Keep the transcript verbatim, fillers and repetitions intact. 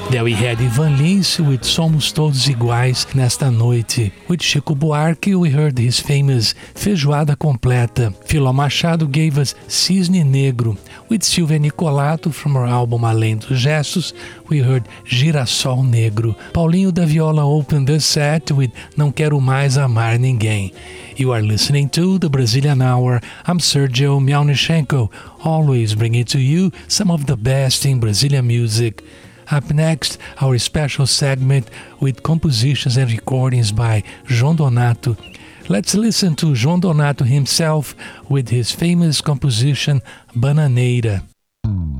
There we had Ivan Lins with Somos Todos Iguais Nesta Noite. With Chico Buarque, we heard his famous Feijoada Completa. Filó Machado gave us Cisne Negro. With Silvia Nicolato from her album Além dos Gestos, we heard Girassol Negro. Paulinho da Viola opened the set with Não Quero Mais Amar Ninguém. You are listening to the Brazilian Hour. I'm Sergio Miaunichenko, always bringing to you some of the best in Brazilian music. Up next, our special segment with compositions and recordings by João Donato. Let's listen to João Donato himself with his famous composition Bananeira.